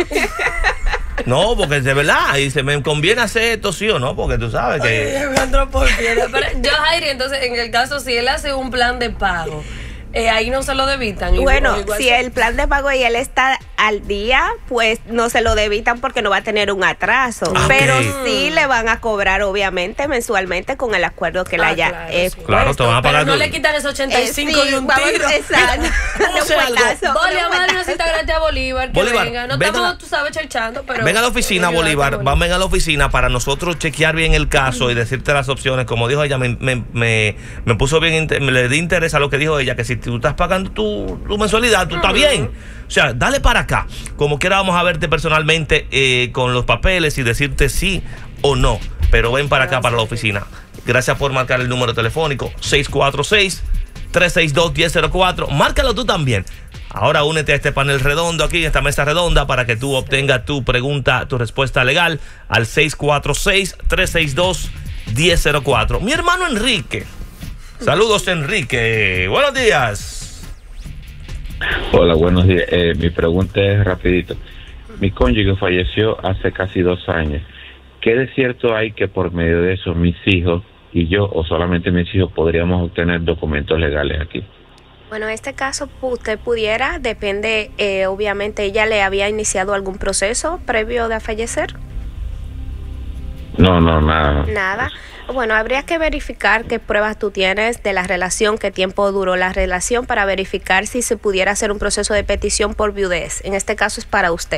No, porque de verdad, y se me conviene hacer esto sí o no, porque tú sabes Oye, que. me entró por piedra. Pero yo, Jairi, entonces, en el caso, si él hace un plan de pago, eh, ahí no se lo debitan. Bueno, Igual si se- el plan de pago y él está al día, pues no se lo debitan porque no va a tener un atraso. Ah, Pero ok. sí le van a cobrar, obviamente, mensualmente con el acuerdo que le Ah, haya claro, eh, sí. Claro, te van a Pero pagar. no tú- le quitan esos ochenta y Eh, cinco sí, de un vamos- tiro. exacto. Vamos a De hacer algo. fuetazo, Boli, de vamos a dar una fuetazo. cita gratis a Bolívar. Que Bolívar, venga. No venga estamos, la- tú sabes, cherchando, pero. Ven a la oficina, Ayúdate, Bolívar. Vamos a la oficina para nosotros chequear bien el caso y decirte las opciones. Como dijo ella, me, me, me, me puso bien, inter- me le di interés a lo que dijo ella, que si tú estás pagando tu, tu mensualidad, tú estás bien. O sea, dale para acá. Como quiera, vamos a verte personalmente eh, con los papeles y decirte sí o no. Pero ven para acá, para la oficina. Gracias por marcar el número telefónico seis cuatro seis, tres seis dos, uno cero cero cuatro. Márcalo tú también. Ahora únete a este panel redondo aquí, en esta mesa redonda, para que tú obtengas tu pregunta, tu respuesta legal al seis cuatro seis, tres seis dos, uno cero cero cuatro. Mi hermano Enrique. Saludos, Enrique. Buenos días. Hola, buenos días. Eh, mi pregunta es rapidito. Mi cónyuge falleció hace casi dos años. ¿Qué de cierto hay que por medio de eso mis hijos y yo, o solamente mis hijos, podríamos obtener documentos legales aquí? Bueno, en este caso usted pudiera, depende, eh, obviamente ella le había iniciado algún proceso previo de fallecer. No, no, nada. Nada. Bueno, habría que verificar qué pruebas tú tienes de la relación, qué tiempo duró la relación para verificar si se pudiera hacer un proceso de petición por viudez. En este caso es para usted.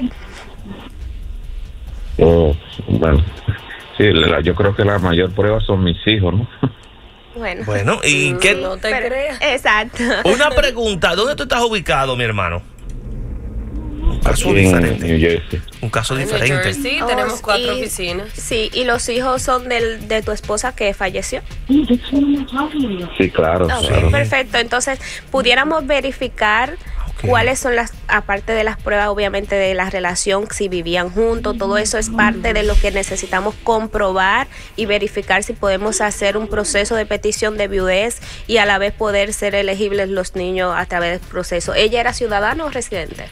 Oh, bueno, sí, la- yo creo que la mayor prueba son mis hijos, ¿no? Bueno. Bueno, ¿y qué? No te Pero- creas. Exacto. Una pregunta. ¿Dónde tú estás ubicado, mi hermano? Un caso Aquí en diferente. New Jersey. Un caso En New diferente. Jersey Oh, tenemos cuatro y- oficinas. Sí, y los hijos son del, de tu esposa que falleció. Sí, claro, Ok, claro. perfecto. Entonces, pudiéramos verificar Okay. cuáles son las, aparte de las pruebas, obviamente, de la relación, si vivían juntos, todo eso es parte de lo que necesitamos comprobar y verificar si podemos hacer un proceso de petición de viudez y a la vez poder ser elegibles los niños a través del proceso. ¿Ella era ciudadana o residente?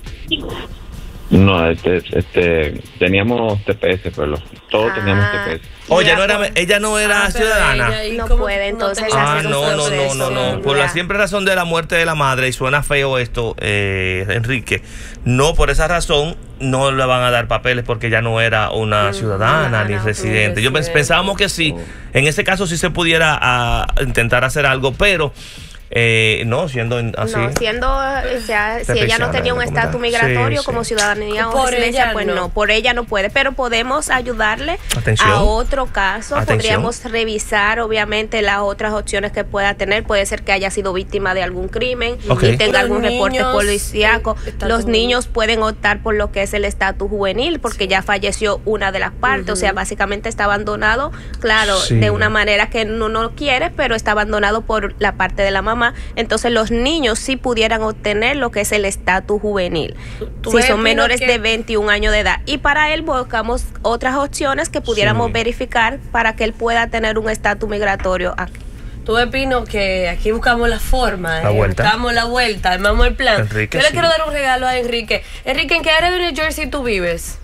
No, este, este, teníamos T P S, pero todos Ah. teníamos T P S. Oye, ella no era, ella no era Ah, pero ciudadana. ella- ¿y No cómo puede, entonces, tenía Ah, hacer un no, no, no, proceso, no, no. Por la ya. simple razón de la muerte de la madre, y suena feo esto, eh, Enrique, no, por esa razón no le van a dar papeles porque ya no era una Mm, ciudadana no, ni no, residente. ni Yo pens- residente. pensábamos que sí. En ese caso sí se pudiera ah, intentar hacer algo, pero eh, no, siendo en- así. No, siendo eh, ya, si ella no tenía un estatus migratorio Sí, como sí. ciudadanía o Por residencia, ella pues no. no, por ella no puede, pero podemos ayudarle Atención. a otro caso, Atención. podríamos revisar obviamente las otras opciones que pueda tener, puede ser que haya sido víctima de algún crimen Ok. y tenga Los algún reporte niños, policíaco. eh, estatus Los juvenil. niños pueden optar por lo que es el estatus juvenil porque ya falleció una de las partes, o sea, básicamente está abandonado, claro, Sí. de una manera que no no quiere, pero está abandonado por la parte de la mamá. Entonces los niños sí pudieran obtener lo que es el estatus juvenil Tú si ves, son Pino, menores que- de veintiún años de edad, y para él buscamos otras opciones que pudiéramos Sí. verificar para que él pueda tener un estatus migratorio aquí. Tú ves, Pino, que aquí buscamos la forma, La eh, vuelta. buscamos la vuelta, armamos el plan. Enrique, Yo le sí. quiero dar un regalo a Enrique. Enrique, ¿en qué área de New Jersey tú vives?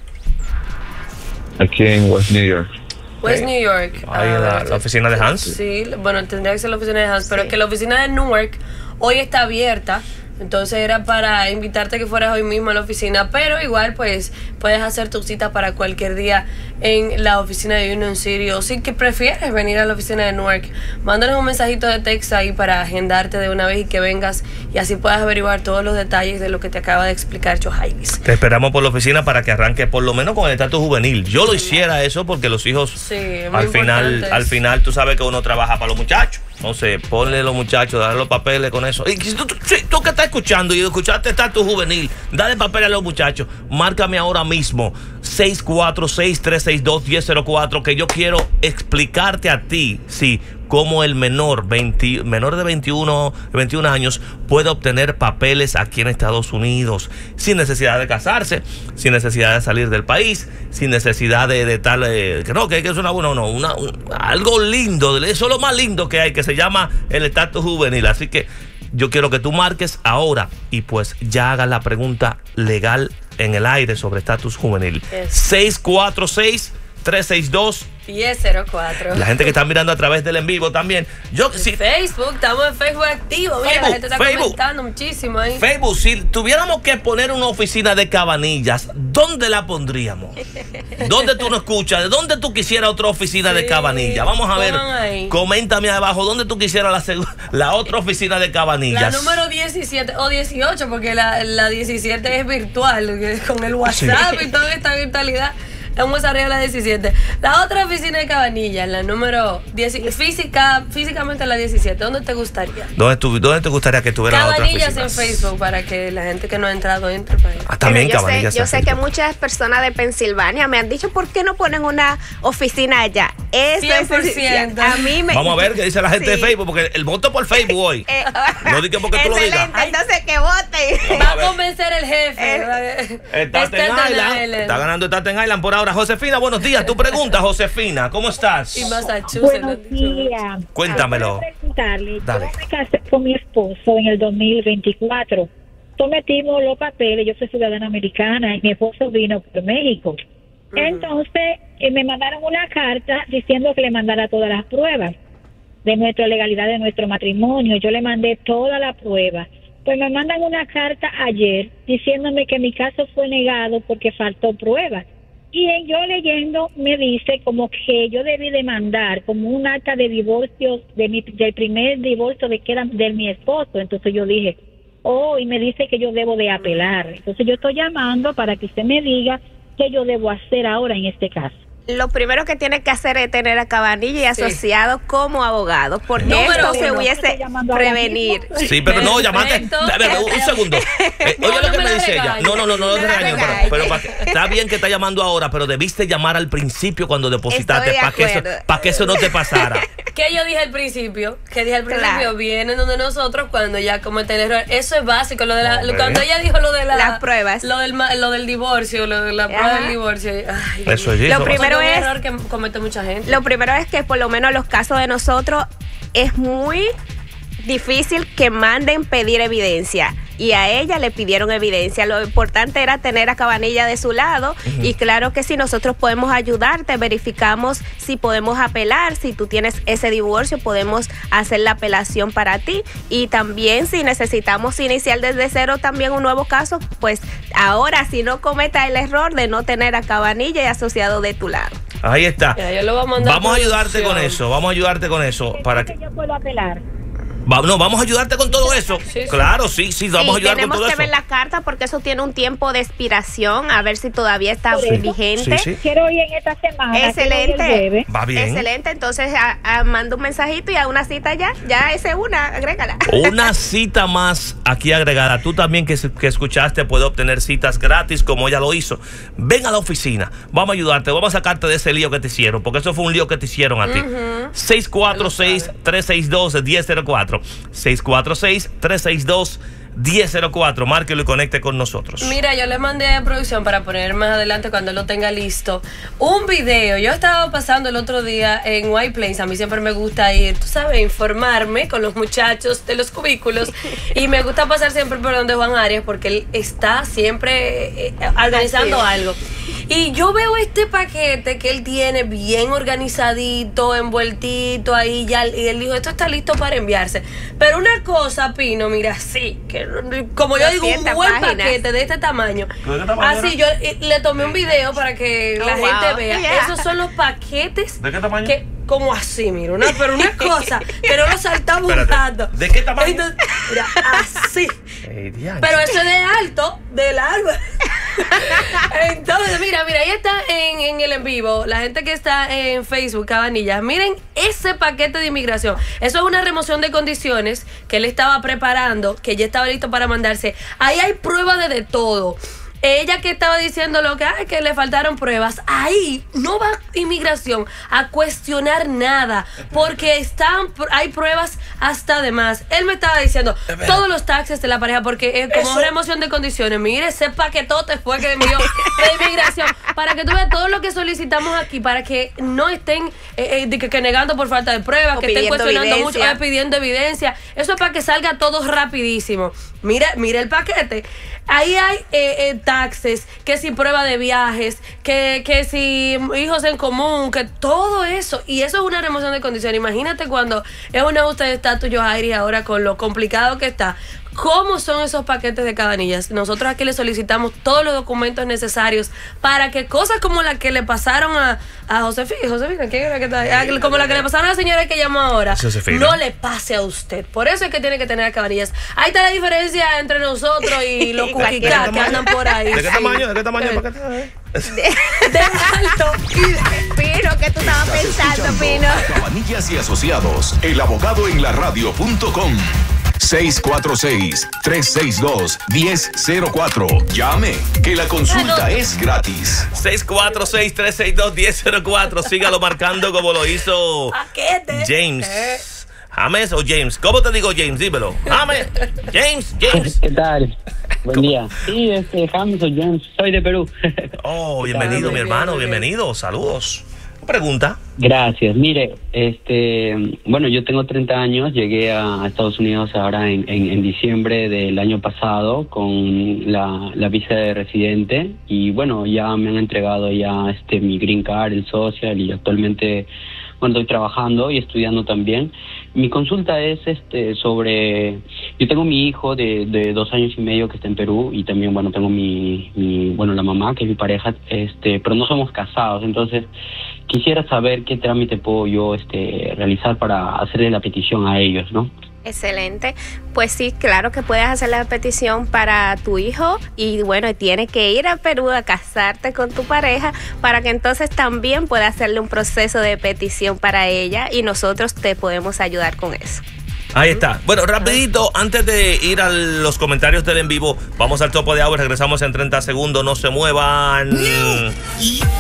Aquí en West New York. West New York. Ahí Ah, en la, bueno, la oficina de Hans. Sí, bueno, tendría que ser la oficina de Hans, pero Sí. es que la oficina de Newark hoy está abierta. Entonces era para invitarte a que fueras hoy mismo a la oficina, pero igual pues puedes hacer tu cita para cualquier día en la oficina de Union City, o si que prefieres venir a la oficina de Newark, mándanos un mensajito de texto ahí para agendarte de una vez y que vengas y así puedas averiguar todos los detalles de lo que te acaba de explicar Johailis. Te esperamos por la oficina para que arranque por lo menos con el estatus juvenil. Yo lo hiciera eso porque los hijos Sí, es muy al final, importante al eso. final tú sabes que uno trabaja para los muchachos. Entonces, ponle los muchachos, darle los papeles con eso. Y si tú, tú, si tú que estás escuchando y escuchaste estatus juvenil, dale papeles a los muchachos. Márcame ahora mismo seis cuatro seis, tres seis dos, uno cero cero cuatro, que yo quiero explicarte a ti, sí, cómo el menor, veinte, menor de veintiuno, veintiún años puede obtener papeles aquí en Estados Unidos sin necesidad de casarse, sin necesidad de salir del país, sin necesidad de, de tal, eh, que no, que, que es una, no, no, una, un- algo lindo, eso es lo más lindo que hay, que se llama el estatus juvenil. Así que yo quiero que tú marques ahora y pues ya hagas la pregunta legal en el aire sobre estatus juvenil. Eso. seis cuatro seis, tres seis dos. diez cero cuatro. La gente que está mirando a través del en vivo también. Yo, si, Facebook, estamos en Facebook activo. Mira, Facebook, la gente está Facebook. comentando muchísimo ahí. Facebook, si tuviéramos que poner una oficina de Cabanillas, ¿dónde la pondríamos? ¿Dónde tú no escuchas? ¿De dónde tú quisieras otra oficina de Sí, Cabanillas? Vamos a ver, pongan ahí. coméntame abajo, ¿dónde tú quisieras la, seg- la otra oficina de La Cabanillas? número diecisiete o dieciocho, porque la, la diecisiete es virtual, que con el WhatsApp y toda esta virtualidad. Vamos arriba a la diecisiete. La otra oficina de Cabanillas, la número diez, física, físicamente la diecisiete. ¿Dónde te gustaría? ¿Dónde, tu- dónde te gustaría que tuviera la otra Cabanillas oficina? en Facebook para que la gente que no ha entrado entre para ahí. Ah, también Pero yo sé, Cabanillas yo en sé que Facebook. muchas personas de Pensilvania me han dicho, ¿por qué no ponen una oficina allá? Eso cien por ciento. es, a mí me... Vamos a ver qué dice la gente Sí. de Facebook, porque el voto por Facebook hoy. Eh, No digas porque tú lo digas. excelente, entonces que voten. Va a convencer el jefe. Eh, Staten Staten Island. Island. Está ganando Staten Island por ahora. Josefina, buenos días. Tu pregunta, Josefina, ¿cómo estás? Y Massachusetts. Buenos días. Cuéntamelo. Quiero preguntarle, Dale. yo me casé con mi esposo en el dos mil veinticuatro. Sometimos los papeles, yo soy ciudadana americana y mi esposo vino por México. Entonces eh, me mandaron una carta diciendo que le mandara todas las pruebas de nuestra legalidad de nuestro matrimonio. Yo le mandé toda la prueba. Pues me mandan una carta ayer diciéndome que mi caso fue negado porque faltó pruebas. Y en yo leyendo me dice como que yo debí de mandar como un acta de divorcio de mi, del primer divorcio de que era de mi esposo. Entonces yo dije, oh, y me dice que yo debo de apelar. Entonces yo estoy llamando para que usted me diga qué yo debo hacer ahora en este caso. Lo primero que tiene que hacer es tener a Cabanilla y Sí. asociado como abogado, porque Número esto se uno. hubiese Estoy llamando ahora prevenir. mismo. Sí, pero no, llamate. Perfecto. A ver, un un segundo. Eh, No, oye no lo que me me la dice ella. regañes. No, no, no, no, no No te la regañes, pero, regañes. pero pa' que- está bien que está llamando ahora, pero debiste llamar al principio cuando depositaste Estoy de para que, eso, acuerdo. pa' que eso no te pasara. que yo dije al principio, que dije al principio, Claro. vienen donde nosotros cuando ya cometen el error. Eso es básico, lo de la, lo- cuando ella dijo lo de la, Las pruebas. lo del, ma- lo del divorcio, lo de la prueba Ajá. del divorcio. Ay, Eso es Dios mío. eso. Lo primero Eso es es- un error que comete mucha gente. Lo primero es que por lo menos los casos de nosotros es muy difícil que manden pedir evidencia. Y a ella le pidieron evidencia. Lo importante era tener a Cabanilla de su lado. Ujú. Y claro que si nosotros podemos ayudarte, verificamos si podemos apelar. Si tú tienes ese divorcio, podemos hacer la apelación para ti. Y también si necesitamos iniciar desde cero también un nuevo caso, pues ahora si no cometa el error de no tener a Cabanilla y asociado de tu lado. Ahí está. Mira, yo lo voy a mandar Vamos a por ayudarte con producción. eso. Vamos a ayudarte con eso. Para que, Yo puedo apelar. va- no, vamos a ayudarte con todo eso. Sí, sí. Claro, sí, sí, vamos Sí, a ayudar con tenemos todo que eso. ver la carta porque eso tiene un tiempo de expiración, a ver si todavía está Por eso. vigente. Sí, sí. Quiero ir en esta semana. quiero ir el Excelente. jueves. Va bien. Excelente, entonces a, a- manda un mensajito y a una cita ya, ya esa es una, agrégala. Una cita más aquí agregada. Tú también que, que escuchaste puedes obtener citas gratis como ella lo hizo. Ven a la oficina. Vamos a ayudarte. Vamos a sacarte de ese lío que te hicieron. Porque eso fue un lío que te hicieron a ti. seis cuatro seis, tres seis dos, uno cero cero cuatro. seis cuatro seis, tres seis dos, uno cero cero cuatro. Márquelo y conecte con nosotros. Mira, yo le mandé a producción para poner más adelante cuando lo tenga listo un video. Yo estaba pasando el otro día en White Plains. A mí siempre me gusta ir, tú sabes, informarme con los muchachos de los cubículos. Y me gusta pasar siempre por donde Juan Arias porque él está siempre eh, organizando algo. Y yo veo este paquete que él tiene bien organizadito, envueltito ahí ya. Y él dijo, esto está listo para enviarse. Pero una cosa, Pino, mira, sí, que como yo digo, un doscientas buen páginas. paquete de este tamaño. ¿De qué tamaño Así, yo eh, le tomé un video para que Oh, la wow. gente vea. Yeah. Esos son los paquetes. ¿De qué tamaño? Que, como así, mira, una, pero una cosa que no lo saltamos Espérate. tanto. ¿De qué tamaño? Entonces, mira, así. Ey, diantre. Pero eso es de alto, de largo. Entonces, mira, mira, ahí está en, en el en vivo. La gente que está en Facebook, Cabanillas, miren ese paquete de inmigración. Eso es una remoción de condiciones que él estaba preparando, que ya estaba listo para mandarse. Ahí hay pruebas de, de todo. Ella que estaba diciendo lo que ay, que le faltaron pruebas, ahí no va inmigración a cuestionar nada, porque están hay pruebas hasta de más. Él me estaba diciendo todos los taxes de la pareja, porque eh, como remoción de condiciones, mire ese paquetote fue que envió de inmigración, para que tú veas todo lo que solicitamos aquí, para que no estén eh, eh, de que, que negando por falta de pruebas, O que estén pidiendo cuestionando evidencia. mucho, eh, pidiendo evidencia. Eso es para que salga todo rapidísimo. Mira, mira el paquete. Ahí hay eh, eh, taxes, que si prueba de viajes, que, que si hijos en común, que todo eso. Y eso es una remoción de condición. Imagínate cuando es un ajuste de estatus, Yohairi, ahora con lo complicado que está. ¿Cómo son esos paquetes de Cabanillas? Nosotros aquí le solicitamos todos los documentos necesarios para que cosas como la que le pasaron a, a Josefina, Josefina, ¿quién era que está ahí? Ah, como la que le pasaron a la señora que llamó ahora, Josefina. no le pase a usted. Por eso es que tiene que tener a Cabanillas. Ahí está la diferencia entre nosotros y los cuquicas que andan por ahí. ¿De qué Sí. tamaño? ¿De qué tamaño el Eh, paquete? De alto y de... Pino, ¿qué tú estabas Estás pensando, escuchando Pino? a Cabanillas y Asociados, el abogado en la radio punto com. seis cuatro seis, tres seis dos, uno cero cero cuatro. Llame, que la consulta es gratis. seis cuatro seis, tres seis dos, uno cero cero cuatro. Sígalo marcando como lo hizo Paquete. James. Eh. ¿James o James? ¿Cómo te digo James? Dímelo. James. James. James. ¿Qué tal? Buen día. Sí, este, James o James, soy de Perú. Oh, bienvenido, mi hermano. Bienvenido. Saludos. Pregunta. Gracias. Mire, este, bueno, yo tengo treinta años, llegué a Estados Unidos ahora en, en, en diciembre del año pasado con la, la visa de residente y bueno, ya me han entregado ya este mi green card, el social y actualmente, bueno, estoy trabajando y estudiando también. Mi consulta es este sobre, yo tengo mi hijo de, de dos años y medio que está en Perú y también, bueno, tengo mi, mi, bueno, la mamá que es mi pareja, este, pero no somos casados, entonces quisiera saber qué trámite puedo yo este realizar para hacerle la petición a ellos, ¿no? Excelente. Pues sí, claro que puedes hacer la petición para tu hijo y bueno, tienes que ir a Perú a casarte con tu pareja para que entonces también pueda hacerle un proceso de petición para ella y nosotros te podemos ayudar con eso. Ahí está. Bueno, rapidito, antes de ir a los comentarios del en vivo, vamos al topo de agua y regresamos en treinta segundos. No se muevan.